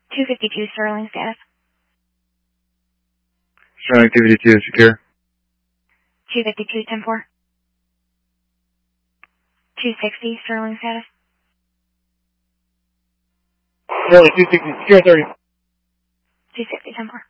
252 Sterling status. Sterling 252 secure. 252 10-4. 260 Sterling status. Sterling 260 secure 30. 260 10-4.